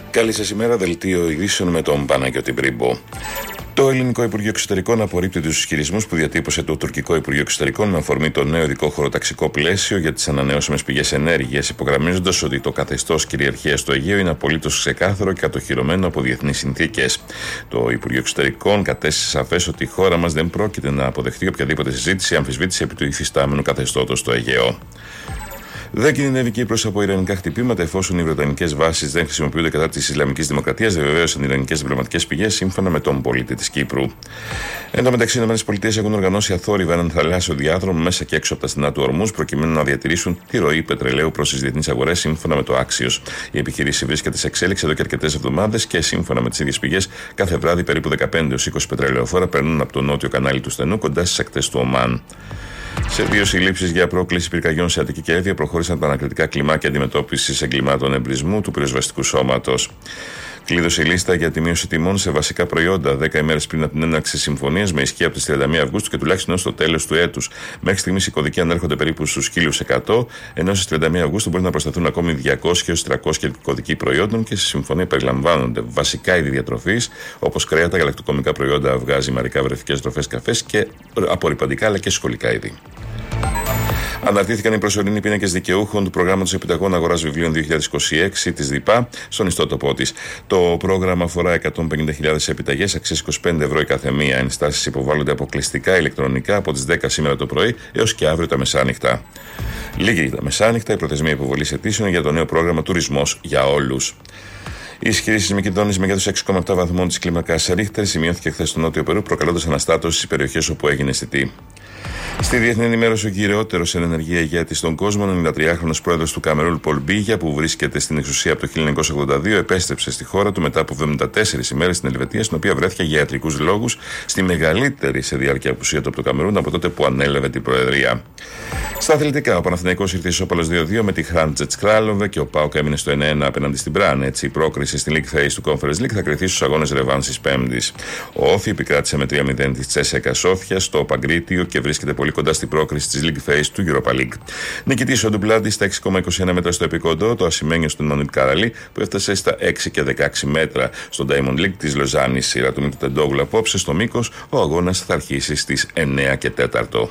Καλή σας ημέρα, δελτίο ειδήσεων με τον Παναγιώτη Μπρίμπο. Το Ελληνικό Υπουργείο Εξωτερικών απορρίπτει τους ισχυρισμούς που διατύπωσε το Τουρκικό Υπουργείο Εξωτερικών με αφορμή το νέο ειδικό χωροταξικό πλαίσιο για τις ανανεώσιμες πηγές ενέργειας, υπογραμμίζοντας ότι το καθεστώς κυριαρχίας στο Αιγαίο είναι απολύτως ξεκάθαρο και κατοχυρωμένο από διεθνείς συνθήκες. Το Υπουργείο Εξωτερικών κατέστησε σαφές ότι η χώρα μας δεν πρόκειται να αποδεχτεί οποιαδήποτε συζήτηση ή αμφισβήτηση επί του υφιστάμενου καθεστώτος στο Αιγαίο. Δεν κινδυνεύει Κύπρος από ιρανικά χτυπήματα εφόσον οι βρετανικές βάσεις δεν χρησιμοποιούνται κατά της Ισλαμικής Δημοκρατίας, βεβαίωσαν οι ιρανικές διπλωματικές πηγές σύμφωνα με τον πολίτη της Κύπρου. Εν τω μεταξύ, οι ΗΠΑ έχουν οργανώσει αθόρυβα έναν θαλάσσιο διάδρομο μέσα και έξω από τα στενά του Ορμούζ προκειμένου να διατηρήσουν τη ροή πετρελαίου προς τις διεθνείς αγορές σύμφωνα με το Axios. Η επιχείρηση βρίσκεται σε εξέλιξη εδώ και αρκετές εβδομάδες και σύμφωνα με τις ίδιες πηγές, κάθε βράδυ περίπου 15-20 πετρελαιοφόρα περνούν από το νότιο κανάλι του στενού κοντά στις ακτές του Ομάν. Σε 2 συλλήψεις για πρόκληση πυρκαγιών σε Αττική και Εύβοια προχώρησαν τα ανακριτικά κλιμάκια αντιμετώπισης εγκλημάτων εμπρισμού του πυροσβεστικού σώματος. Κλείδωσε η λίστα για τη μείωση τιμών σε βασικά προϊόντα 10 ημέρες πριν από την έναρξη της συμφωνίας με ισχύ από τις 31 Αυγούστου και τουλάχιστον έως το τέλος του έτους. Μέχρι στιγμής οι κωδικοί ανέρχονται περίπου στους 1.100, ενώ στις 31 Αυγούστου μπορεί να προσταθούν ακόμη 200-300 κωδικοί προϊόντων και στη συμφωνία περιλαμβάνονται βασικά είδη διατροφής όπως κρέατα, γαλακτοκομικά προϊόντα, αυγά, ζυμαρικά, βρεφικές τροφές, καφές και απορρυπαντικά αλλά και σχολικά είδη. Αναρτήθηκαν οι προσωρινοί πίνακες δικαιούχων του προγράμματος επιταγών αγοράς βιβλίων 2026 της ΔΥΠΑ στον ιστότοπό της. Το πρόγραμμα αφορά 150.000 επιταγές, αξίας 25 ευρώ η καθεμία. Ενστάσεις υποβάλλονται αποκλειστικά ηλεκτρονικά από τις 10 σήμερα το πρωί έως και αύριο τα μεσάνυχτα. Λίγη τα μεσάνυχτα, η προθεσμία υποβολής αιτήσεων για το νέο πρόγραμμα Τουρισμός για όλους. Η ισχυρή σεισμική δόνηση μεγέθους 6,7 βαθμών της κλίμακας Ρίχτερ σημειώθηκε χθες στο Νότιο Περού, προκαλώντας αναστάτωση στις περιοχές όπου έγινε αισθητή. Στη διεθνή ενημέρωση, ο κυριότερος εν ενεργεία ηγέτης στον κόσμο, ο 93χρονος πρόεδρος του Καμερούλ Πολ Μπίγια, που βρίσκεται στην εξουσία από το 1982, επέστρεψε στη χώρα του μετά από 74 ημέρες στην Ελβετία, στην οποία βρέθηκε για ιατρικούς λόγους, στη μεγαλύτερη σε διάρκεια απουσία του από το Καμερούν από τότε που ανέλαβε την προεδρία. Στα αθλητικά, ο Παναθηναϊκός ήρθε ισόπαλος 2-2 με τη Χάντζετς Κράλοβε και ο ΠΑΟΚ έμεινε στο 1-1 απέναντι στην Μπραν. Έτσι, η πρόκριση στην League Phase του Conference League θα κριθεί στους αγώνες ρεβάνσης Πέμπτης. Ο Όφη επικράτησε με 3-0 της Τσέσσεκα Σόφια στο Παγκρίτιο και βρίσκεται πολύ κοντά στην πρόκριση της League Phase του Europa League. Νικητής ο Ντουμπλάντη στα 6,21 μέτρα στο επικοντό, το ασημένιο του Μανουήλ Καραλή που έφτασε στα 6 και 16 μέτρα στο Diamond League της Λοζάνης. Σειρά του Μίκου Τεντόγλου απόψε στο μήκος, ο αγώνας θα αρχίσει στις 9 και 4.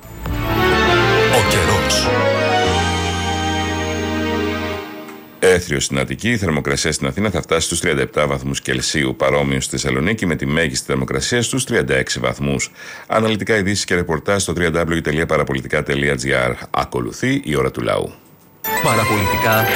Ο καιρός. Έθριο στην Αττική, η θερμοκρασία στην Αθήνα θα φτάσει στους 37 βαθμούς Κελσίου, παρόμοιο στη Θεσσαλονίκη με τη μέγιστη θερμοκρασία στους 36 βαθμούς. Αναλυτικά ειδήσεις και ρεπορτάζ στο www.parapolitica.gr. Ακολουθεί η ώρα του λαού. Παραπολιτικά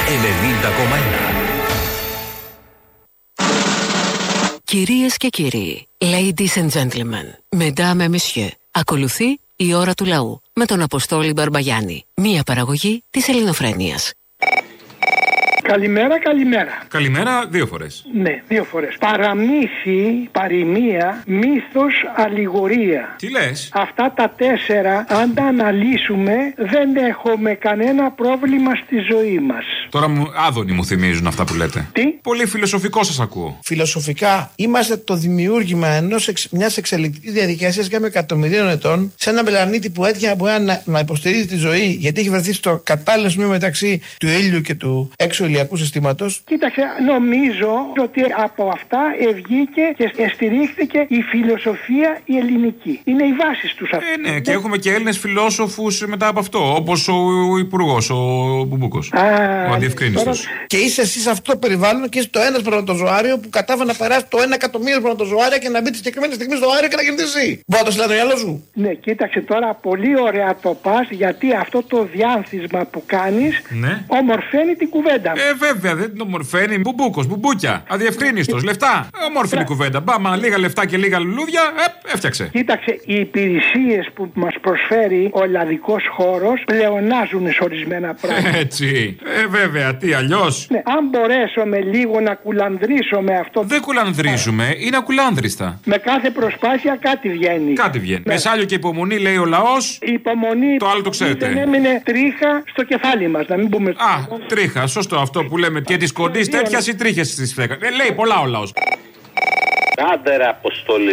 90,1. Κυρίες και κύριοι, ladies and gentlemen, mesdames et messieurs, ακολουθεί η ώρα του λαού με τον Αποστόλη Μπαρμπαγιάννη, μία παραγωγή της Ελληνοφρένειας. Καλημέρα, καλημέρα. Καλημέρα 2 φορές. Ναι, 2 φορές. Παραμύθι, παροιμία, μύθος, αλληγορία. Τι λες? Αυτά τα 4, αν τα αναλύσουμε, δεν έχουμε κανένα πρόβλημα στη ζωή μας. Τώρα άδωνοι μου θυμίζουν αυτά που λέτε. Τι? Πολύ φιλοσοφικό σας ακούω. Φιλοσοφικά, είμαστε το δημιούργημα μιας εξελικτικής διαδικασίας για εκατομμυρίων ετών σε ένα πλανήτη που έτυχε να υποστηρίζει τη ζωή, γιατί έχει βρεθεί στο κατάλληλο σημείο μεταξύ του ήλιου και του έξω ηλιακού συστήματος. Κοίταξε, νομίζω ότι από αυτά βγήκε και στηρίχθηκε η φιλοσοφία η ελληνική. Είναι οι βάσεις τους αυτές. Ναι, και έχουμε και Έλληνες φιλόσοφους μετά από αυτό, όπως ο υπουργός, ο Μπουμπούκος. Ο αδιευκρίνιστος. Και είσαι εσύ σε αυτό το περιβάλλον και είσαι το ένα σπερματοζωάριο που κατάφερε να περάσει το 1 εκατομμύριο σπερματοζωάρια και να μπει τη συγκεκριμένη στιγμή στο αέριο και να γεννηθεί. Μπορεί να το συλλάβει το μυαλό σου. Ναι, κοίταξε τώρα, πολύ ωραία το πας, γιατί αυτό το διάνθισμα που κάνεις ομορφαίνει την κουβέντα. Βέβαια, δεν την ομορφαίνει. Μπουμπούκος, μπουμπούκια, αδιευκρίνιστος, λεφτά. Όμορφη κουβέντα. Μπάμα, λίγα λεφτά και λίγα λουλούδια, έφτιαξε. Κοίταξε, οι υπηρεσίες που μας προσφέρει ο ελλαδικός χώρος πλεονάζουν σε ορισμένα πράγματα. Έτσι. Βέβαια, τι αλλιώς. Ναι, αν μπορέσουμε λίγο να κουλανδρίσουμε αυτό. Δεν κουλανδρίζουμε, είναι ακουλάνδριστα. Με κάθε προσπάθεια κάτι βγαίνει. Κάτι βγαίνει. Ναι. Με σάλιο και υπομονή, λέει ο λαός. Υπομονή. Το άλλο το ξέρετε. Δεν έμεινε τρίχα στο κεφάλι μας, να μην πούμε. Τρίχα, σωστό αυτό που λέμε. Και τη κοντή τέτοια ή τρίχε τη φέκα. Λέει πολλά ο λαός. Άντε ρε Αποστολή,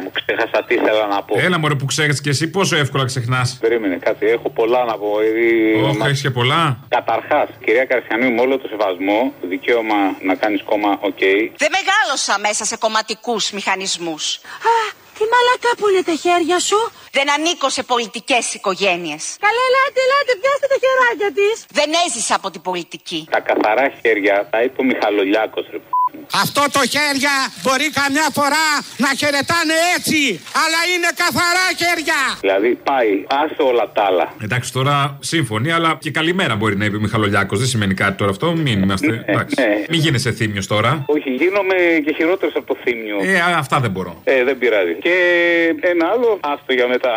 μου, ξέχασα τι ήθελα να πω. Έλα μωρέ που ξέρεις και εσύ, πόσο εύκολα ξεχνάς. Περίμενε κάτι, έχω πολλά να πω. Όχι, έχεις και πολλά. Καταρχάς, κυρία Καρσιανού, με όλο το σεβασμό, δικαίωμα να κάνεις κόμμα, οκ. Δεν μεγάλωσα μέσα σε κομματικούς μηχανισμούς. Α, τι μαλακά που είναι τα χέρια σου. Δεν ανήκω σε πολιτικές οικογένειες. Καλέ, ελάτε, πιάστε τα χεράκια της. Δεν έζησα από την πολιτική. Τα καθαρά χέρια τα είπε ο Μιχαλολιάκος, ρε. Αυτό το χέρια μπορεί καμιά φορά να χαιρετάνε έτσι, αλλά είναι καθαρά χέρια. Δηλαδή πάει, άσε όλα τα άλλα. Εντάξει τώρα σύμφωνοι, αλλά και καλημέρα μπορεί να είπε ο Μιχαλολιάκος. Δεν σημαίνει κάτι τώρα αυτό, μην είμαστε. Μην γίνεσαι θύμιος τώρα. Όχι, γίνομαι και χειρότερος από το θύμιο. Αυτά δεν μπορώ. Δεν πειράζει. Και ένα άλλο, άστο για μετά.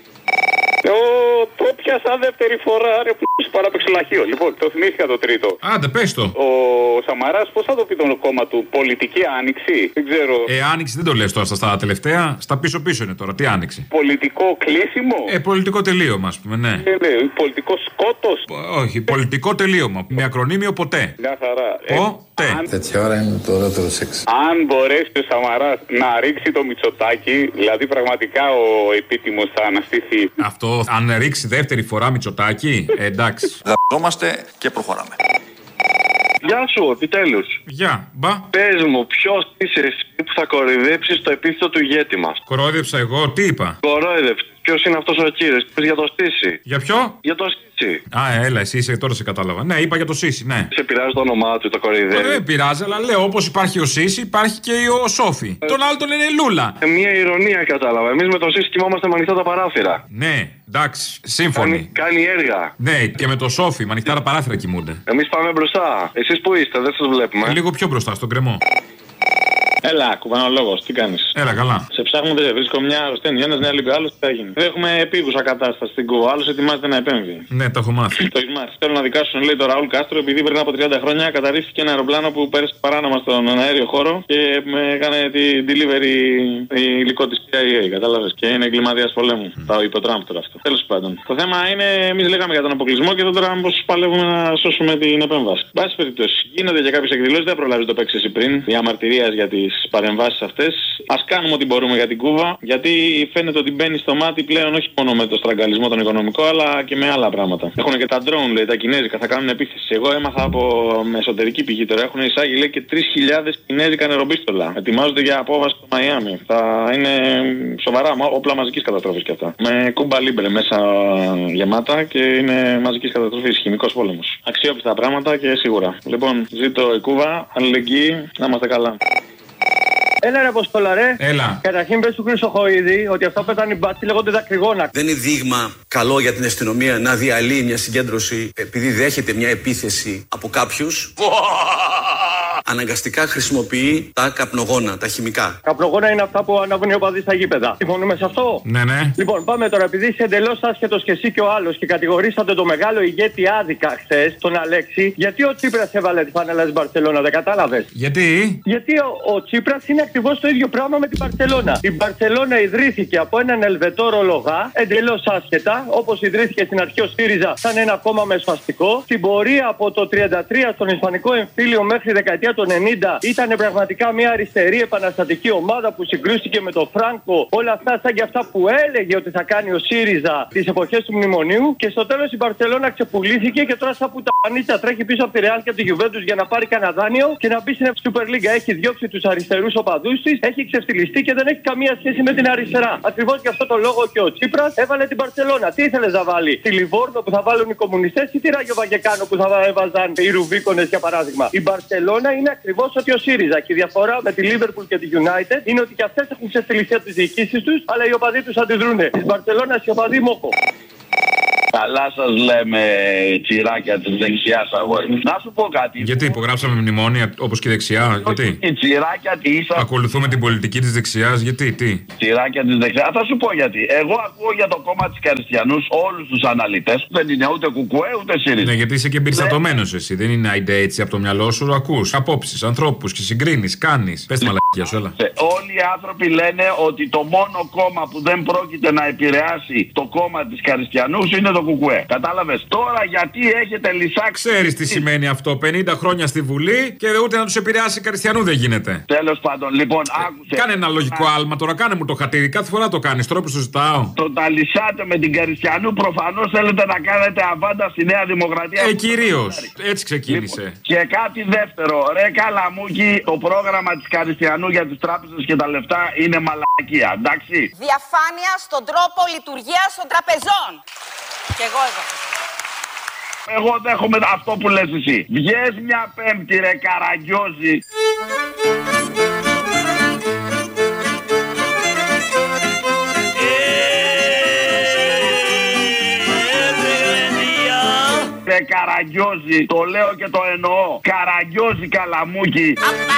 Το πιάσα δεύτερη φορά, ρε που παράπαιξε λαχείο. Λοιπόν, το θυμήθηκα το τρίτο. Άντε, πες το. Ο Σαμαράς, πώς θα το πει το κόμμα του, πολιτική άνοιξη, δεν ξέρω. Άνοιξη δεν το λες τώρα στα τελευταία, στα πίσω-πίσω είναι τώρα. Τι άνοιξη. Πολιτικό κλείσιμο. Πολιτικό τελείωμα, ας πούμε, ναι. Πολιτικό σκότος. Όχι, πολιτικό τελείωμα. Με ακρονίμιο ποτέ. Μια χαρά. Τέτοια ώρα είναι το ωραιότερο σεξ. Αν μπορέσει ο Σαμαράς να ρίξει το Μητσοτάκι, δηλαδή πραγματικά ο επίτιμος θα αναστηθεί. Αυτό, αν ρίξει δεύτερη φορά Μητσοτάκι, εντάξει. Δαπτώμαστε και προχωράμε. Γεια σου, επιτέλους. Γεια, μπα. Πες μου, ποιος είσαι εσύ που θα κοροϊδέψεις το επίθετο του ηγέτη μας? Κορόιδεψα εγώ, τι είπα? Κορόιδεψες. Ποιος είναι αυτός ο κύριος? Πες για το Σύση. Για ποιο? Για το Σύση. Έλα, εσύ είσαι, τώρα σε κατάλαβα. Ναι, είπα για το Σύση, ναι. Σε πειράζει το όνομά του, το κοροϊδεύει? Δεν πειράζει, αλλά λέω όπως υπάρχει ο Σύση, υπάρχει και ο Σόφι. Τον άλλο τον λένε Λούλα. Μια ηρωνία κατάλαβα. Εμείς με το Σύση κοιμόμαστε με ανοιχτά τα παράθυρα. Ναι, εντάξει, σύμφωνοι. Κάνει έργα. Ναι, και με το Σόφι, με ανοιχτά τα παράθυρα κοιμούνται. Εμείς πάμε μπροστά. Εσείς που είστε, δεν σας βλέπουμε. Λίγο πιο μπροστά, στον κρεμό. Έλα, κουβανολόγος, τι κάνεις? Έλα, καλά. Σε ψάχνω, δεν βρίσκω μια αρρωσταίνει. Ένας νέα λίγο, άλλος τι θα γίνει. Έχουμε επίγουσα κατάσταση στην Κούβα. Άλλος ετοιμάζεται να επέμβει. Ναι, το έχω μάθει. Το έχεις μάθει. Θέλω να δικάσουν, λέει, το Ραούλ Κάστρο, επειδή πριν από 30 χρόνια καταρρίφθηκε ένα αεροπλάνο που πέρασε παράνομα στον αέριο χώρο και έκανε την delivery υλικό της CIA. Κατάλαβες. Και είναι εγκληματίας πολέμου. Το είπε ο Τραμπ τώρα αυτό. Τέλος πάντων. Το θέμα είναι, εμείς λέγαμε για τον αποκλεισμό και τώρα πώς παλεύουμε να σώσουμε την επέμβαση. Μπάση περιπτώσει. Γίνονται και κάποιες εκδηλώσεις, δεν προλάβει το παίξει εσύ πριν. Διαμαρτυρίας για τις παρεμβάσεις αυτές. Ας κάνουμε ό,τι μπορούμε για την Κούβα, γιατί φαίνεται ότι μπαίνει στο μάτι πλέον όχι μόνο με το στραγγαλισμό τον οικονομικό, αλλά και με άλλα πράγματα. Έχουν και τα drone, λέει, τα κινέζικα, θα κάνουν επίθεση. Εγώ έμαθα από εσωτερική πηγή τώρα. Έχουν εισάγει, λέει, και 3.000 κινέζικα νεροπίστολα. Ετοιμάζονται για απόβαση στο Μαϊάμι. Θα είναι σοβαρά όπλα μαζικής καταστροφής κι αυτά. Με κούμπα λίμπρε μέσα γεμάτα και είναι μαζικής καταστροφής, χημικός πόλεμος. Αξιόπιστα πράγματα και σίγουρα. Λοιπόν, ζήτω η Κούβα, αλληλεγγύη, να είμαστε καλά. Έλα ρε Αποστόλα ρε. Έλα. Καταρχήν πες του Χρυσοχοΐδη ότι αυτό που πέτανε οι μπάτσοι λέγονται δακρυγόνα. Δεν είναι δείγμα καλό για την αστυνομία να διαλύει μια συγκέντρωση επειδή δέχεται μια επίθεση από κάποιους. Αναγκαστικά χρησιμοποιεί τα καπνογόνα, τα χημικά. Καπνογόνα είναι αυτά που αναβούν οι οπαδοί στα γήπεδα. Συμφωνούμε σε αυτό? Ναι, ναι. Λοιπόν, πάμε τώρα. Επειδή είσαι εντελώς άσχετος και εσύ και ο άλλος και κατηγορήσατε το μεγάλο ηγέτη άδικα χθες, τον Αλέξη, γιατί ο Τσίπρας έβαλε τη φανέλα της Μπαρσελόνα, δεν κατάλαβες? Γιατί ο Τσίπρας είναι ακριβώς το ίδιο πράγμα με την Μπαρσελόνα. Η Μπαρσελόνα ιδρύθηκε από έναν Ελβετόρο λογά, εντελώς άσχετα, όπως ιδρύθηκε στην αρχή ο ΣΥΡΙΖΑ σαν ένα κόμμα μεσοαστικό. Στην πορεία από το 1933 στον Ισπανικό εμφύλιο μέχρι δεκαετία το 90 ήταν πραγματικά μια αριστερή επαναστατική ομάδα που συγκρούστηκε με τον Φράνκο. Όλα αυτά σαν και αυτά που έλεγε ότι θα κάνει ο ΣΥΡΙΖΑ τις εποχές του μνημονίου. Και στο τέλος η Μπαρσελόνα ξεπουλήθηκε και τώρα σαν πουτανίτσα τρέχει πίσω από τη Ρεάλ και από τη Γιουβέντους για να πάρει κανένα δάνειο και να μπει στην Super League. Έχει διώξει τους αριστερούς οπαδούς της, έχει ξεφτυλιστεί και δεν έχει καμία σχέση με την αριστερά. Ακριβώς γι' αυτό το λόγο και ο Τσίπρας έβαλε την Μπαρσελόνα. Τι ήθελες να βάλει? Τη Λιβόρνο που θα βάλουν οι κομμουνιστές ή τη Ράγιο Βαγεκάνο που θα έβαζαν οι Ρουβίκονες για παράδειγμα? Η Μπαρσελόνα είναι ακριβώς ότι ο ΣΥΡΙΖΑ. Και η διαφορά με τη Liverpool και τη United είναι ότι και αυτές έχουν ξεφτυλιστεί από τις διοικήσεις τους, αλλά οι οπαδοί τους αντιδρούν. Της Μπαρσελόνας οι οπαδοί μόκο. Καλά σας λέμε, τσιράκια της δεξιάς αγόρι. Να σου πω κάτι. Γιατί υπογράψαμε μνημόνια όπως και η δεξιά? Γιατί? Η τσιράκια της. Ακολουθούμε την πολιτική της δεξιάς. Γιατί? Τι? Τσιράκια της δεξιάς. Θα σου πω γιατί. Εγώ ακούω για το κόμμα της Καριστιανούς όλους τους αναλυτές. Δεν είναι ούτε κουκουέ ούτε ΣΥΡΙΖΑ. Ναι, γιατί είσαι και εμπεριστατωμένος εσύ. Δεν είναι άιντε έτσι από το μυαλό σου. Ακούς απόψεις, ανθρώπους και συγκρίνεις, κάνεις. Πες τη μαλακία Γεια σου, έλα. Όλοι οι άνθρωποι λένε ότι το μόνο κόμμα που δεν πρόκειται να επηρεάσει το κόμμα της Καριστιανούς είναι το Κουκουέ. Κατάλαβες. Τώρα γιατί έχετε λυσάξει. Ξέρεις τι σημαίνει αυτό. 50 χρόνια στη Βουλή και ούτε να τους επηρεάσει Καριστιανού δεν γίνεται. Τέλος πάντων, λοιπόν, άκουσε. Κάνε ένα λογικό άλμα τώρα, κάνε μου το χατήρι. Κάθε φορά το κάνεις, τώρα που σου ζητάω. Το τα λυσάτε με την Καριστιανού, προφανώς θέλετε να κάνετε αβάντα στη Νέα Δημοκρατία. Κυρίως. Έτσι ξεκίνησε. Λοιπόν, και κάτι δεύτερο. Ρε Καλαμούκι, το πρόγραμμα της Καριστιανού για τις τράπεζες και τα λεφτά είναι μαλακία, εντάξει. Διαφάνεια στον τρόπο λειτουργίας των τραπεζών. Και εγώ εδώ. Εγώ δέχομαι αυτό που λες εσύ. Βγες μια Πέμπτη, ρε Καραγκιόζη. Καραγκιόζη, το λέω και το εννοώ. Καραγκιόζη Καλαμούκι.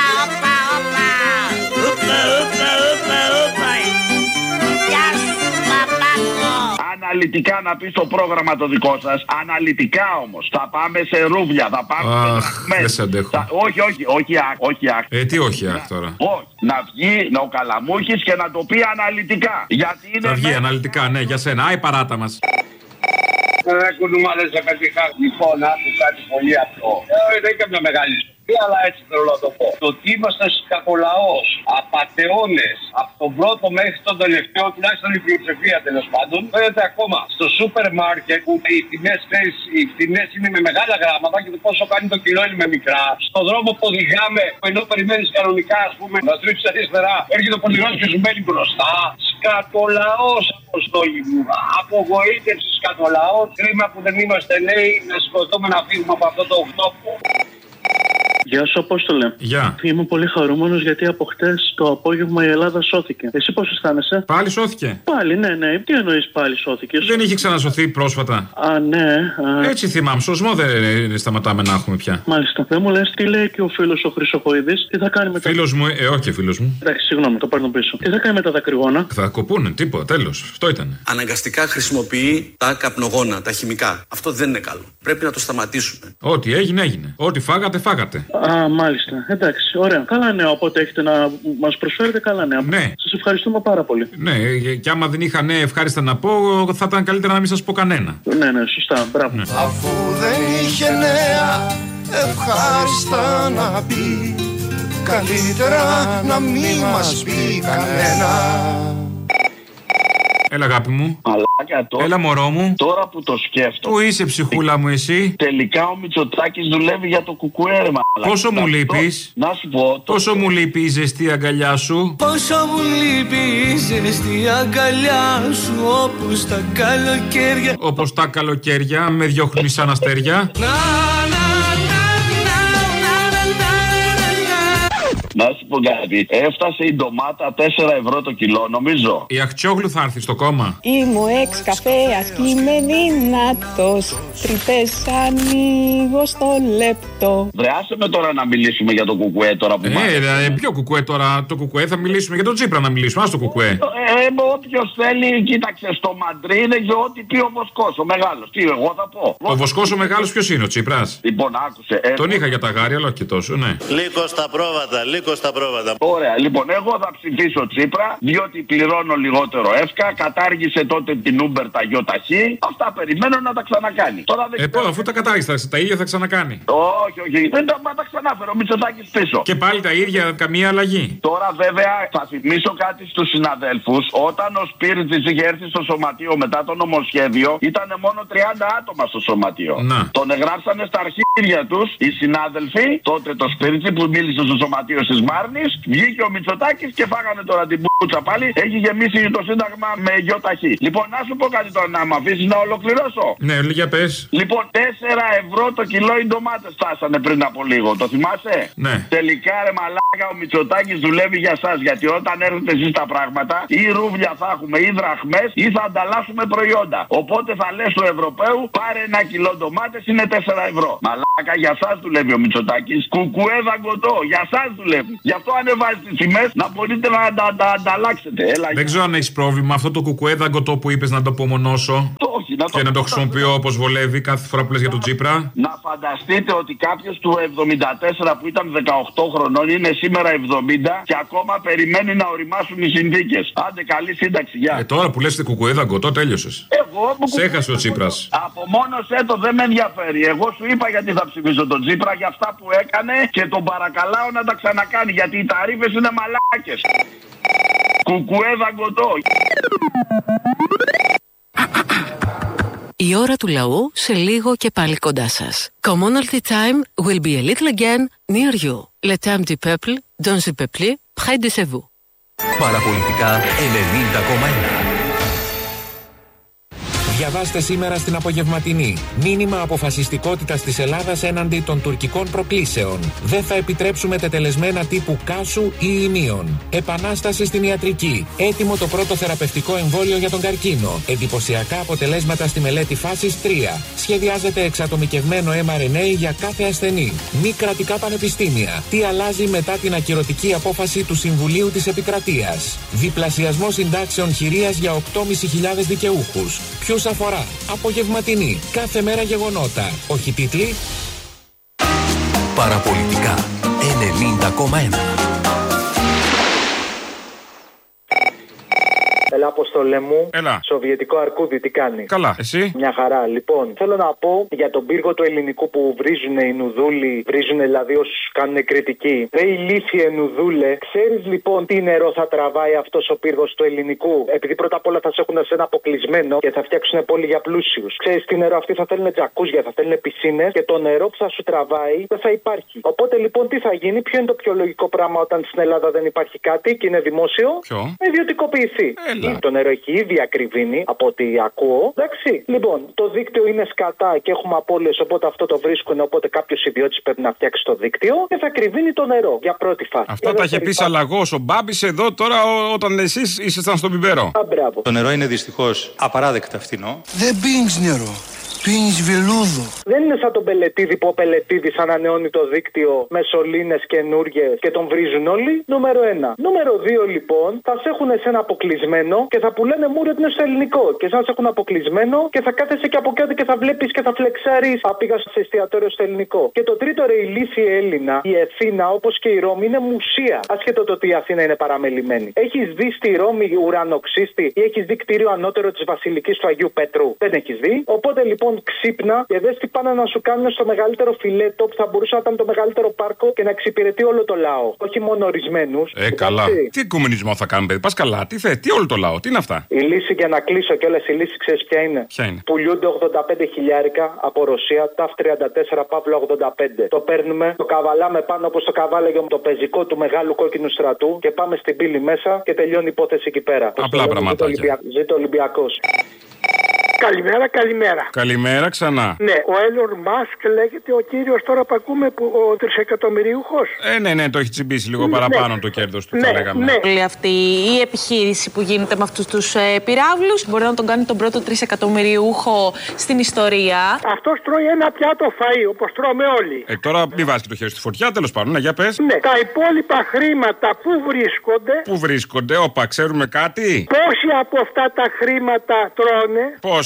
Αναλυτικά να πεις το πρόγραμμα το δικό σας. Αναλυτικά όμως. Θα πάμε σε ρούβλια, θα πάμε σε δεν σε αντέχω. Όχι αχ. Τι όχι αχ τώρα. Όχι. Να βγει ο Καλαμούκης και να το πει αναλυτικά. Γιατί είναι. Θα βγει αναλυτικά, ναι, για σένα. Άι παράτα μας. Κουνούμαλες σε πετυχά. Λοιπόν, άκου κάτι πολύ απλό. Δεν είναι καμιά μεγάλη ιστορία, αλλά έτσι θέλω να το πω. Το ότι είμαστε κακολαός, απατεώνες, από τον πρώτο μέχρι τον τελευταίο, τουλάχιστον η πλειοψηφία τέλος πάντων, φαίνεται ακόμα στο σούπερ μάρκετ που οι τιμές είναι με μεγάλα γράμματα και το πόσο κάνει το κιλό είναι με μικρά. Στον δρόμο που οδηγάμε, ενώ περιμένεις κανονικά, ας πούμε, να στρίψεις αριστερά, έρχεται ο πολιτικός και σου μένει μπροστά. Σκατολαός, αποστόλη μου. Απογοήτευση σκατολαός. Κρίμα που δεν είμαστε νέοι να σηκωθούμε να φύγουμε από αυτό το οκτώπο. Γεια σου, Απόστολε. Γεια. Είμαι πολύ χαρούμενος γιατί από χτες το απόγευμα η Ελλάδα σώθηκε. Εσύ πώς αισθάνεσαι? Πάλι σώθηκε. Πάλι, ναι. Τι εννοείς πάλι σώθηκε? Δεν είχε ξανασωθεί πρόσφατα. Ναι. Έτσι θυμάμαι. Σωσμό δεν σταματάμε να έχουμε πια. Μάλιστα. Δεν μου λες τι λέει και ο φίλος ο Χρυσοχοίδης? Τι θα κάνει μετά? Φίλος μου, όχι φίλος μου. Εντάξει, συγγνώμη, το παίρνω πίσω. Τι θα κάνει με τα δακρυγόνα? Θα κοπούνε, τίποτα, τέλος. Αυτό ήταν. Αναγκαστικά χρησιμοποιεί τα καπνογόνα, τα χημικά. Αυτό δεν είναι καλό. Πρέπει να το σταματήσουμε. Ό,τι έγινε. Ό,τι φάγατε. Μάλιστα. Εντάξει, ωραία. Καλά νέα. Οπότε έχετε να μας προσφέρετε καλά νέα. Ναι. Σας ευχαριστούμε πάρα πολύ. Ναι, και άμα δεν είχα νέα ευχάριστα να πω, θα ήταν καλύτερα να μην σας πω κανένα. Ναι, σωστά. Μπράβο. Ναι. Αφού δεν είχε νέα ευχάριστα να πει, καλύτερα να μην μας πει κανένα. Έλα, αγάπη μου. Μαλάκα τώρα. Έλα, μωρό μου. Τώρα που το σκέφτομαι. Πού είσαι, ψυχούλα μου, εσύ? Τελικά ο Μητσοτάκης δουλεύει για το κουκουέ, ρε μαλάκα. Πόσο μου λείπεις? Να σου πω. Πόσο μου λείπει η ζεστή αγκαλιά σου? Πόσο μου λείπει η ζεστή αγκαλιά σου, όπως τα καλοκαίρια. Όπως τα καλοκαίρια με διώχνει σαν αστέρια. Να σου πω κάτι. Έφτασε η ντομάτα 4 ευρώ το κιλό, νομίζω. Η Αχτσιόγλου θα έρθει στο κόμμα. Είμαι εξ καφέας και είμαι δυνατός. Τρυπές ανοίγω στο λεπτό. Βρε, άσε με τώρα να μιλήσουμε για το κουκουέ τώρα που ποιο κουκουέ τώρα? Το κουκουέ θα μιλήσουμε για τον Τσίπρα να μιλήσουμε. Ας το κουκουέ. Όποιος θέλει, κοίταξε, στο Μαντρί είναι για ό,τι πει ο Βοσκός, ο μεγάλος. Τι, εγώ θα πω. Ο Βοσκός ο μεγάλος ποιος είναι, ο Τσίπρας? Λοιπόν, άκουσε. Τον είχα για τα γάρια, αλλά όχι και τόσο, ναι. Λίγο στα πρόβατα. Ωραία, λοιπόν, εγώ θα ψηφίσω Τσίπρα, διότι πληρώνω λιγότερο εύκα. Κατάργησε τότε την Uber τα γιοταχή. Αυτά περιμένω να τα ξανακάνει. Τώρα δεν αφού τα κατάργησε, τα ίδια θα ξανακάνει. Όχι. Δεν τα ξανάφερε ο Μητσοτάκης πίσω. Και πάλι τα ίδια, καμία αλλαγή. Τώρα, βέβαια, θα θυμίσω κάτι στους συναδέλφους. Όταν ο Σπίρτζης είχε έρθει στο σωματείο μετά το νομοσχέδιο, ήταν μόνο 30 άτομα στο σωματείο. Να. Τον εγγράψανε στα αρχίδια τους οι συνάδελφοι. Τότε το Σπίρτζη που μίλησε στο σωματείο της Μάρνης, βγήκε ο Μητσοτάκης και φάγανε τώρα την πουτσα πάλι. Έχει γεμίσει το Σύνταγμα με γιοταχή. Λοιπόν, να σου πω κάτι τώρα, να με αφήσεις να ολοκληρώσω. Ναι, για πες. Λοιπόν, 4 ευρώ το κιλό οι ντομάτες φτάσανε πριν από λίγο. Το θυμάσαι? Ναι. Τελικά, ρε μαλάκα, ο Μητσοτάκης δουλεύει για σας. Γιατί όταν έρθετε εσείς τα πράγματα, ή ρούβλια θα έχουμε ή δραχμές ή θα ανταλλάσσουμε προϊόντα. Οπότε θα λες του Ευρωπαίου, πάρε 1 κιλό ντομάτες, είναι 4 ευρώ. Μαλάκα, για σας δουλεύει ο Μητσοτάκης. Κουκουέ δαγκωτό, για σας δουλεύει. Γι' αυτό ανεβάζει τις τιμές να μπορείτε να τα ανταλλάξετε. Δεν ξέρω αν έχεις πρόβλημα αυτό το κουκουέ δαγκωτό που είπες να το απομονώσω. Όχι, και να το χρησιμοποιώ όπως βολεύει κάθε φορά που λες για τον Τσίπρα. Να φανταστείτε ότι κάποιος του 74 που ήταν 18 χρονών είναι σήμερα 70 και ακόμα περιμένει να οριμάσουν οι συνθήκες. Άντε, καλή σύνταξη, γεια. Τώρα που λες κουκουέδα γκοτό, τέλειωσες. Εγώ σε έχασε ο Τσίπρας. Απομόνωσέ το, δεν με ενδιαφέρει. Εγώ σου είπα γιατί θα ψηφίσω τον Τσίπρα για αυτά που έκανε και τον παρακαλάω να τα ξανακάνει. Γιατί οι ταρίφες είναι μαλάκες. Κουκουέδα γκοτό. Η ώρα του λαού σε λίγο και πάλι κοντά σας. Commonalty time will be a little again near you. Le temps du peuple, dans le peuple, près de vous. Παραπολιτικά 90,1. Διαβάστε σήμερα στην απογευματινή. Μήνυμα αποφασιστικότητας της Ελλάδας έναντι των τουρκικών προκλήσεων. Δεν θα επιτρέψουμε τετελεσμένα τύπου κάσου ή ημίων. Επανάσταση στην ιατρική. Έτοιμο το πρώτο θεραπευτικό εμβόλιο για τον καρκίνο. Εντυπωσιακά αποτελέσματα στη μελέτη φάσης 3. Σχεδιάζεται εξατομικευμένο mRNA για κάθε ασθενή. Μη κρατικά πανεπιστήμια. Τι αλλάζει μετά την ακυρωτική απόφαση του Συμβουλίου της Επικρατείας. Διπλασιασμό συντάξεων χειρίας για 8.500 δικαιούχους. Ποιους αφορά? Απογευματινή. Κάθε μέρα γεγονότα. Όχι τίτλοι. Παραπολιτικά 90,1. Έλα, Αποστολέ μου. Έλα. Σοβιετικό αρκούδι, τι κάνει? Καλά, εσύ? Μια χαρά. Λοιπόν, θέλω να πω για τον πύργο του ελληνικού που βρίζουν οι νουδούλοι, βρίζουν δηλαδή όσους κάνουν κριτική. Ρε ηλίθιε νουδούλε, ξέρεις λοιπόν τι νερό θα τραβάει αυτός ο πύργος του ελληνικού? Επειδή πρώτα απ' όλα θα σε έχουν σε ένα αποκλεισμένο και θα φτιάξουν πόλη για πλούσιους. Ξέρεις τι νερό? Αυτοί θα θέλουν τζακούζια, θα θέλουν πισίνες και το νερό που θα σου τραβάει δεν θα υπάρχει. Οπότε λοιπόν τι θα γίνει? Ποιο είναι το πιο λογικό πράγμα όταν στην Ελλάδα δεν υπάρχει κάτι και είναι δημόσιο? Ποιο? Να ιδιωτικοποιηθεί. Το νερό έχει ήδη ακριβήνει από ό,τι ακούω. Εντάξει. Λοιπόν, το δίκτυο είναι σκατά και έχουμε απώλειες, οπότε αυτό το βρίσκουν. Οπότε κάποιος ιδιώτης πρέπει να φτιάξει το δίκτυο και θα κρυβίνει το νερό για πρώτη φάση. Αυτά τα είχε πει Σαλαγός ο Μπάμπης εδώ τώρα όταν εσείς ήσασταν στον Πιμπέρο. Το νερό είναι δυστυχώς απαράδεκτα φθηνό. Δεν πίνεις νερό. Πίνεις βελούδο. Δεν είναι σαν τον Πελετίδη που ο Πελετίδης ανανεώνει το δίκτυο με σωλήνες καινούργιες και τον βρίζουν όλοι. Νούμερο 1. Νούμερο 2 λοιπόν, θα σε έχουν σε ένα αποκλεισμένο και θα πουλάνε μούρι ότι είναι στο ελληνικό. Και σαν σε έχουν αποκλεισμένο και θα κάθεσαι και από κάτω και θα βλέπεις και θα φλεξάρεις. Απήγα σε εστιατόριο στο ελληνικό. Και το τρίτο, ρε ηλίθιε Έλληνα, η Αθήνα όπως και η Ρώμη είναι μουσεία. Ασχέτω το ότι η Αθήνα είναι παραμελημένη. Έχεις δει στη Ρώμη ουρανοξύστη ή έχεις δει κτίριο ανώτερο της Βασιλικής του Αγίου Πέτρου? Δεν έχεις δει. Οπότε λοιπόν ξύπνα και δες τι πάνε να σου κάνουν στο μεγαλύτερο φιλέτο που θα μπορούσε να ήταν το μεγαλύτερο πάρκο και να εξυπηρετεί όλο το λαό. Όχι μόνο ορισμένους. Καλά. Τι κομμουνισμό θα κάνουμε, παιδί? Πας καλά. Τι όλο το λαό, τι είναι αυτά? Η λύση, για να κλείσω κιόλας, η λύση ξέρεις ποια είναι? Ποια είναι? Πουλιούνται 85 χιλιάρικα από Ρωσία, TAF 34 Παύλο 85. Το παίρνουμε, το καβαλάμε πάνω όπως το καβάλαγε το πεζικό του μεγάλου κόκκινου στρατού και πάμε στην πύλη μέσα και τελειώνει η υπόθεση εκεί πέρα. Απλά πραγματάκια. Ζήτω Ολυμπιακός. Καλημέρα, καλημέρα. Καλημέρα ξανά. Ναι, ο Έλλον Μάσκ λέγεται ο κύριος τώρα που ακούμε, που ο τρισεκατομμυριούχος. Ναι, το έχει τσιμπήσει λίγο παραπάνω το κέρδος του, θα λέγαμε. Όλη αυτή η επιχείρηση που γίνεται με αυτούς τους πυράβλους μπορεί να τον κάνει τον πρώτο τρισεκατομμυριούχο στην ιστορία. Αυτός τρώει ένα πιάτο φαΐ, όπως τρώμε όλοι. Τώρα μην βάζει και το χέρι στη φωτιά, τέλος πάντων, ναι, για πες. Ναι, τα υπόλοιπα χρήματα που βρίσκονται. Πού βρίσκονται, όπα, ξέρουμε κάτι. Πόσοι από αυτά τα χρήματα τρώνε. Πόσοι?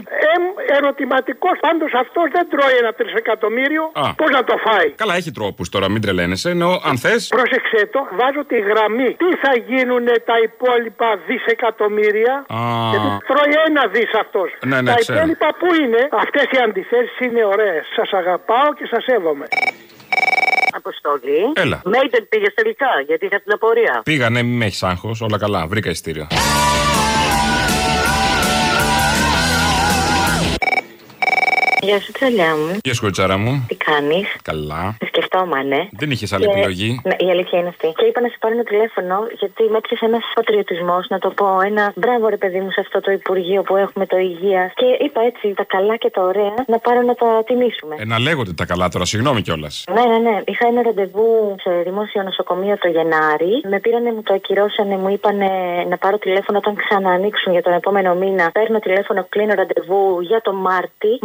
Ερωτηματικός. Πάντως αυτός δεν τρώει ένα τρισεκατομμύριο. Πώς να το φάει? Καλά, έχει τρόπους τώρα, μην τρελαίνεσαι. Αν θες. Πρόσεξε το, βάζω τη γραμμή. Τι θα γίνουνε τα υπόλοιπα δισεκατομμύρια? Γιατί τρώει ένα δις αυτός. Ναι, τα ξέρω. υπόλοιπα πού είναι? Αυτές οι αντιθέσεις είναι ωραίες. Σας αγαπάω και σας σέβομαι. Αποστολή. Έλα. Μέιντεν πήγες τελικά, γιατί είχα την απορία. Πήγα, ναι, μην με έχεις άγχος, όλα καλά, βρήκα ειστήριο. Γεια σου, τσαλιά μου. Γεια σου, κοριτσάρα μου. Τι κάνεις? Καλά. Σε σκεφτόμανε. Δεν είχες άλλη επιλογή. Ναι, η αλήθεια είναι αυτή. Και είπα να σε πάρω ένα τηλέφωνο, γιατί με έπιασε ένας πατριωτισμός, να το πω. Ένα μπράβο, ρε παιδί μου, σε αυτό το Υπουργείο που έχουμε, το Υγείας. Και είπα έτσι τα καλά και τα ωραία να πάρω να τα τιμήσουμε. Να λέγονται τα καλά τώρα, συγγνώμη κιόλας. Ναι. Είχα ένα ραντεβού σε δημόσιο νοσοκομείο το Γενάρη. Με πήρανε, μου το ακυρώσανε, μου είπανε να πάρω τηλέφωνο όταν ξαναανοίξουν για τον επόμενο μήνα. Παίρνω τηλέφωνο, κλείνω ραντεβού για το Μάρτι. Μου το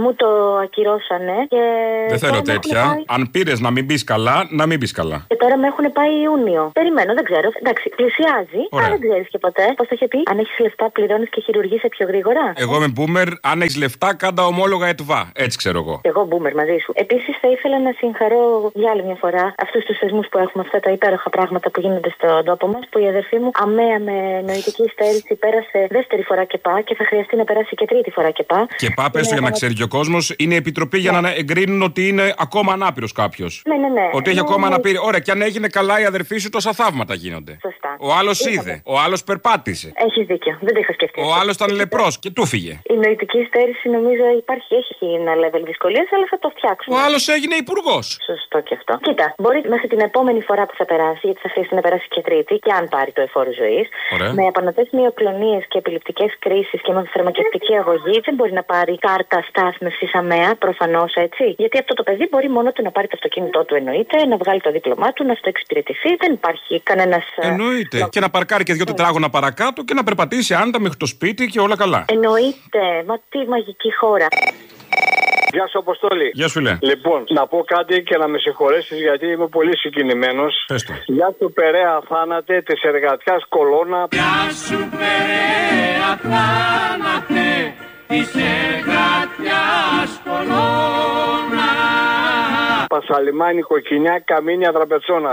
ακυρώσανε. Και δεν θέλω τέτοια. Πάει... Αν πήρε να μην μπει καλά, να μην μπει καλά. Και τώρα με έχουν πάει Ιούνιο. Περιμένω, δεν ξέρω. Εντάξει, πλησιάζει. Αλλά δεν ξέρει και ποτέ. Πώς το είχε πει. Αν έχει λεφτά, πληρώνει και χειρουργείσαι πιο γρήγορα. Εγώ είμαι boomer. Αν έχει λεφτά, κάντα ομόλογα ΕΤΒΑ. Έτσι ξέρω εγώ. Εγώ boomer μαζί σου. Επίσης θα ήθελα να συγχαρώ για άλλη μια φορά αυτούς τους θεσμούς που έχουμε, αυτά τα υπέροχα πράγματα που γίνονται στον τόπο μας. Που η αδερφή μου αμαία με νοητική υστέρηση πέρασε δεύτερη φορά ΚΕΠΑ και θα χρειαστεί να περάσει και τρίτη φορά ΚΕΠΑ. ΚΕΠΑ, πες το για να ξέρει και ο κόσμος, είναι επιτροπή για να εγκρίνουν ότι είναι ακόμα ανάπηρος κάποιος. Ναι. Ότι έχει ακόμα αναπήρει. Ωραία, και αν έγινε καλά η αδερφή σου, τόσα θαύματα γίνονται. Σωστά. Ο άλλος είδε. Ο άλλος περπάτησε. Έχεις δίκιο. Δεν το είχα σκεφτεί. Ο άλλος ήταν λεπρός και του φύγε. Η νοητική υστέρηση νομίζω έχει ένα level δυσκολίας, αλλά θα το φτιάξουμε. Ο άλλος έγινε υπουργός. Σωστό και αυτό. Κοίτα, μπορεί μέχρι την επόμενη φορά που θα περάσει, γιατί θα χρειαστεί να περάσει και τρίτη, και αν πάρει το εφόρο ζωής, με επανωτές μυοκλονίες και επιληπτικές κρίσεις και με φαρμακευτική αγωγή, δεν μπορεί να πάρει κάρτα στάθμευσης αμαία, προφανώς έτσι. Γιατί αυτό το παιδί μπορεί μόνο του να πάρει το αυτοκίνητό του, εννοείται, να βγάλει το δίπλωμά του, να στο εξυπηρετηθεί. Δεν υπάρχει κανένας. Εννοείται. Και να παρκάρει και 2 τετράγωνα παρακάτω και να περπατήσει άνετα μέχρι το σπίτι και όλα καλά. Εννοείται. Μα τι μαγική χώρα. Γεια σου, Αποστόλη. Γεια σου, λέει. Λοιπόν, να πω κάτι και να με συγχωρέσεις γιατί είμαι πολύ συγκινημένος. Πες το. Γεια σου, Περαία θάνατε της εργατιάς κολόνα. Γεια σου, Περαία θάνατε της εργατιάς κολόνα. Πασαλιμάνι κοκκινιά, καμίνια τραπετσόνας.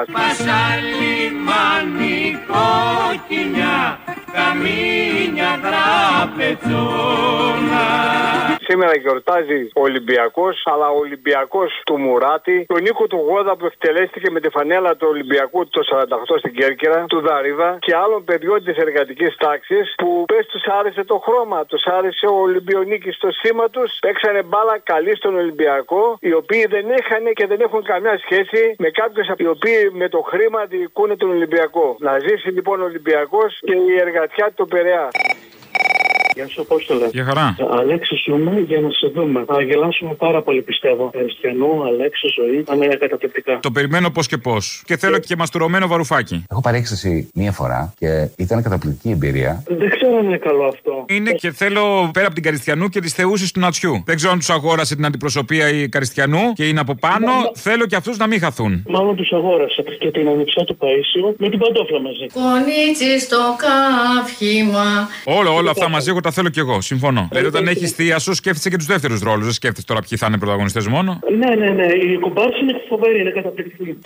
Πασαλιμάνι κοκκινιά, καμίνια τραπετσόνα. Σήμερα γιορτάζει ο Ολυμπιακός, αλλά ο Ολυμπιακός του Μουράτη, τον Νίκο του Γόδα που εκτελέστηκε με τη φανέλα του Ολυμπιακού το 48 στην Κέρκυρα, του Δαρίδα και άλλων παιδιών της εργατικής τάξης που πες τους άρεσε το χρώμα, τους άρεσε ο Ολυμπιονίκης στο σήμα τους, παίξανε μπάλα καλή στον Ολυμπιακό, οι οποίοι δεν είχαν και δεν έχουν καμιά σχέση με κάποιους οι οποίοι με το χρήμα διοικούν τον Ολυμπιακό. Να ζήσει λοιπόν ο Ολυμπιακός και η εργατιά του Περαία. Γεια σου, Απόστολε. Γεια χαρά. Αλέξη, ζούμε για να σε δούμε. Θα γελάσουμε πάρα πολύ, πιστεύω. Χριστιανού, Αλέξη, ζωή. Θα είναι καταπληκτικά. Το περιμένω πώς και πώς. Και θέλω και μαστουρωμένο βαρουφάκι. Έχω πάρει έκσταση μία φορά και ήταν καταπληκτική εμπειρία. Δεν ξέρω αν είναι καλό αυτό. Είναι και θέλω πέρα από την Καριστιανού και τις θεούσεις του Νατσιού. Δεν ξέρω αν τους αγόρασε την αντιπροσωπεία η Καριστιανού και είναι από πάνω. Θέλω και αυτούς να μην χαθούν. Μάλλον τους αγόρασε και την ανιψιά του Παΐσιου με την παντόφλα μαζί. Κονίτσι στο καύχημα. Όλα αυτά μαζί εγώ τα θέλω κι εγώ. Συμφωνώ. Δηλαδή όταν έχει θεία σου σκέφτεσαι και τους δεύτερους ρόλους. Δεν σκέφτεσαι τώρα ποιοι θα είναι πρωταγωνιστές μόνο. Ναι. Η κουμπάρση είναι φοβερή, είναι καταπληκτική.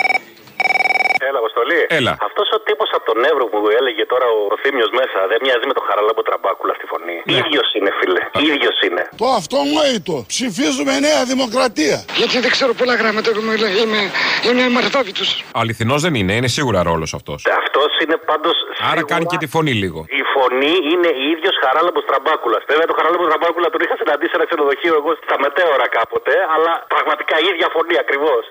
Έλα, Αποστολή. Έλα. Αυτός ο τύπος από τον Εύρο που έλεγε τώρα ο Θήμιος μέσα, δεν μοιάζει με τον Χαραλάμπο Τραμπάκουλα στη φωνή. Ίδιος είναι, φίλε. Ίδιος είναι. Το αυτονόητο. Ψηφίζουμε Νέα Δημοκρατία. Γιατί δεν ξέρω πολλά γράμματα. Είμαι αμαρτώβητος. Αληθινός δεν είναι, είναι σίγουρα ρόλος αυτός. Αυτός είναι πάντως. Άρα κάνει και τη φωνή λίγο. Η φωνή είναι ίδιος Χαράλαμπος Τραμπάκουλας. Βέβαια, τον Χαράλαμπο Τραμπάκουλα τον είχα συναντήσει σε ένα ξενοδοχείο εγώ στα Μετέωρα κάποτε, αλλά πραγματικά η ίδια φωνή ακριβώς.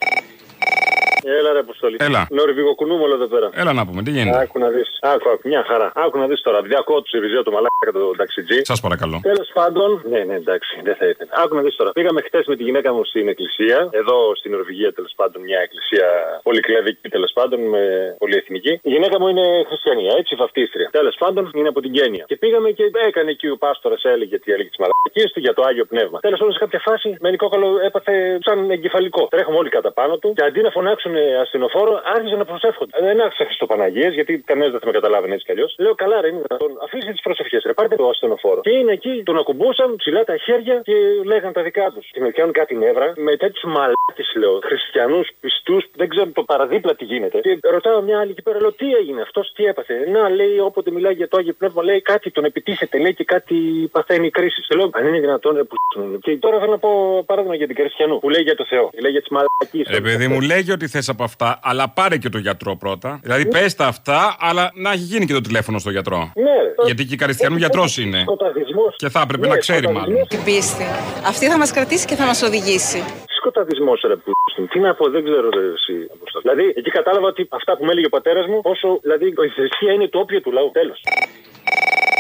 Έλα, ρε Αποστολή. Έλα. Νορβηγο κουνούμολο εδώ πέρα. Έλα να πούμε, τι γίνεται. Άκου να δεις. Άκου, μια χαρά. Άκου να δεις τώρα. Διακόπτω του Σιριζέο το μαλάκα και τον ταξιτζή. Σας παρακαλώ. Τέλος πάντων. Ναι, εντάξει, δεν θα ήθελα. Άκου να δεις τώρα. Πήγαμε χτες με τη γυναίκα μου στην εκκλησία. Εδώ στην Νορβηγία τέλος πάντων. Μια εκκλησία πολυκλαδική τέλος πάντων με πολυεθνική. Η γυναίκα μου είναι χριστιανία, έτσι βαφτίστρια. Τέλος πάντων είναι από την Κένια. Και πήγαμε και έκανε εκεί ο πάστορας έλεγε τι έλεγε τη μαλακή του για το Άγιο Πνεύμα. Τέλος πάντων σε κάποια φάση με νικόκαλο έπαθε σαν εγκεφαλικό. Τρέχουμε όλοι κατά πάνω του και αντί να φωνάξουν ασθενοφόρο άρχιζαν να προσεύχονται. Δεν άρχισα Χριστοπαναγίες γιατί κανένας δεν θα με καταλάβαινε έτσι κι αλλιώς. Λέω καλά, ρε, είναι δυνατόν. Αφήστε τις προσευχές, ρε, πάρτε το ασθενοφόρο. Και είναι εκεί, τον ακουμπούσαν ψηλά τα χέρια και λέγαν τα δικά τους. Και με πιάνουν κάτι νεύρα με τέτοιους μαλάκες, λέω. Χριστιανούς, πιστούς, δεν ξέρω το παραδίπλα τι γίνεται. Και ρωτάω μια άλλη εκεί πέρα, λέω τι έγινε, αυτός τι έπαθε. Να λέει, όποτε μιλάει για το Άγιο Πνεύμα, λέει κάτι τον επιτίθεται, λέει και κάτι παθαίνει κρίση. Λέω αν είναι δυνατόν, ρε, που. Και τώρα θέλω να πω παράδειγμα για την Χριστιανού που λέει για το Θεό, λέει για τις μαλακίες. Ρε παιδί μου, λέγει ότι θες από αυτά, αλλά πάρε και το γιατρό πρώτα. Δηλαδή πες τα αυτά, αλλά να έχει γίνει και το τηλέφωνο στο γιατρό. Ναι. Γιατί και η Καριστιανού γιατρός είναι. Και θα έπρεπε να ξέρει μάλλον. Την πίστη. Αυτή θα μας κρατήσει και θα μας οδηγήσει. Σκοταδισμός, ρε που. Τι να πω, δεν ξέρω, ρε, εσύ. Δηλαδή, εκεί κατάλαβα ότι αυτά που με έλεγε ο πατέρας μου, όσο δηλαδή η θρησκεία είναι το όπιο του λαού. Τέλος.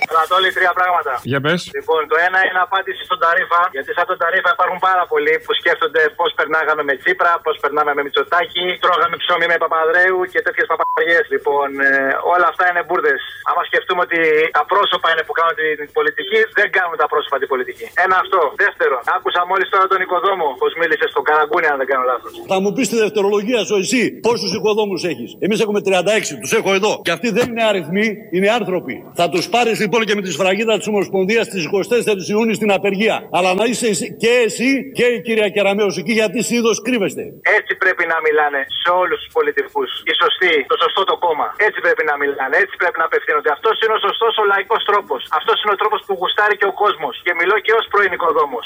Ανατόλη, τρία πράγματα. Για πες. Λοιπόν, το ένα είναι απάντηση στον Ταρίφα. Γιατί σαν τον Ταρίφα υπάρχουν πάρα πολλοί που σκέφτονται πώς περνάγαμε με Τσίπρα, πώς περνάμε με Μητσοτάκη, τρώγαμε ψωμί με Παπανδρέου και τέτοιες παπαριές. Λοιπόν, όλα αυτά είναι μπουρδες. Άμα σκεφτούμε ότι τα πρόσωπα είναι που κάνουν την πολιτική, δεν κάνουν τα πρόσωπα την πολιτική. Ένα αυτό. Δεύτερον, άκουσα μόλις τώρα τον οικοδόμο πώς μίλησε στον Καραγκούνι, αν δεν κάνω λάθος. Θα μου πει τη δευτερολογία σου εσύ πόσους οικοδόμους έχεις. Εμείς έχουμε 36, τους έχω εδώ. Και αυτοί δεν είναι αριθμοί, είναι άνθρωποι. Θα τους πάρεις λοιπόν και με τη σφραγίδα της Ομοσπονδίας στις 24 Ιούνιου στην απεργία. Αλλά να είσαι και εσύ και η κυρία Κεραμέως εκεί, γιατί συνήθως κρύβεστε. Έτσι πρέπει να μιλάνε σε όλους τους πολιτικούς. Οι σωστοί, το σωστό το κόμμα. Έτσι πρέπει να μιλάνε, έτσι πρέπει να απευθύνονται. Αυτός είναι ο σωστός ο λαϊκός τρόπος. Αυτός είναι ο τρόπος που γουστάρει και ο κόσμος. Και μιλώ και ως πρώην οικοδόμος.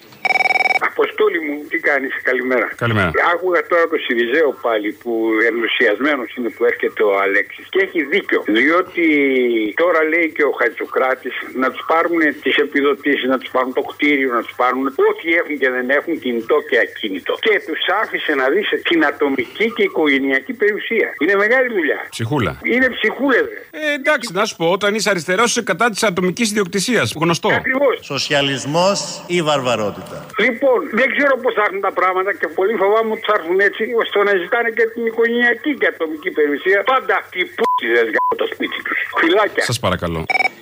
Αποστόλη μου, τι κάνεις, καλημέρα. Καλημέρα. Άκουγα τώρα το Σιριζέο πάλι που ενθουσιασμένος είναι που έρχεται ο Αλέξης. Και έχει δίκιο. Διότι τώρα λέει και ο Χατζοκράτης να τους πάρουν τις επιδοτήσεις, να τους πάρουν το κτίριο, να τους πάρουν ό,τι έχουν και δεν έχουν, κινητό και ακίνητο. Και τους άφησε να δεις την ατομική και οικογενειακή περιουσία. Είναι μεγάλη δουλειά. Ψυχούλα. Είναι ψυχούλες. Εντάξει, να σου πω, όταν είσαι αριστερός είσαι κατά της ατομικής ιδιοκτησίας. Γνωστό. Ακριβώς. Σοσιαλισμός ή βαρβαρότητα. Λοιπόν, δεν ξέρω πώς θα έρθουν τα πράγματα και πολύ φοβάμαι ότι θα έρθουν έτσι ώστε να ζητάνε και την οικογενειακή και ατομική περιουσία. Πάντα αυτοί οι π***ιδες για το σπίτι τους. Φιλάκια. Σας παρακαλώ.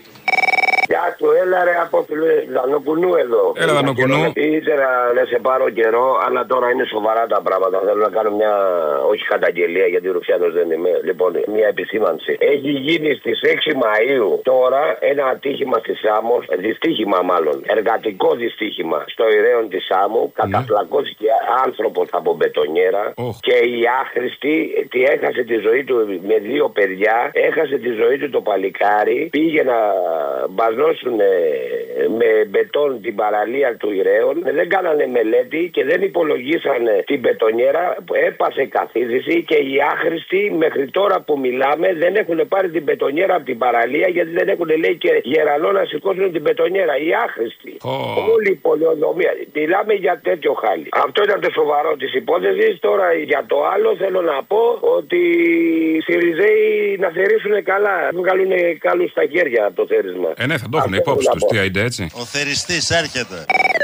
Γεια του, έλα ρε από Δανοκουνού εδώ. Έλα Δανοκουνού. Ήθελα να σε πάρω καιρό, αλλά τώρα είναι σοβαρά τα πράγματα. Θέλω να κάνω μια, όχι καταγγελία, γιατί Ρουφιάνος δεν είμαι. Λοιπόν, μια επισήμανση. Έχει γίνει στις 6 Μαΐου τώρα ένα ατύχημα στη Σάμο, δυστύχημα μάλλον, εργατικό δυστύχημα στο Ηρέον της Σάμου. Καταφλακώθηκε άνθρωπος από μπετονιέρα και η άχρηστη τη έχασε τη ζωή του με 2 παιδιά. Έχασε τη ζωή του το παλικάρι. Πήγε να μπαζώσουν με μπετόν την παραλία του Ηρέων. Δεν κάνανε μελέτη και δεν υπολογίσανε την μπετονιέρα. Έπασε καθίδρυση και οι άχρηστοι μέχρι τώρα που μιλάμε δεν έχουν πάρει την μπετονιέρα από την παραλία, γιατί δεν έχουν, λέει, και γερανό να σηκώσουν την μπετονιέρα. Οι άχρηστοι. Όλη η πολεοδομία. Μιλάμε για τέτοιο χάλι. Αυτό ήταν το σοβαρό της υπόθεσης. Τώρα για το άλλο θέλω να πω ότι οι Σιριζέοι να θερήσουν καλά. Βγάλουν καλούς στα χέρια από το θέρισμα. Ναι, θα το έχουν υπόψη τους. Τι άιντε έτσι. Ο θεριστής έρχεται.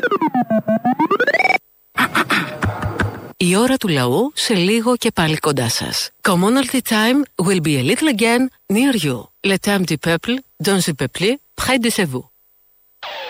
Η ώρα του λαού σε λίγο και πάλι κοντά σας. Commonalty time will be a little again near you. Le temps du peuple, dans le peuple, près de vous.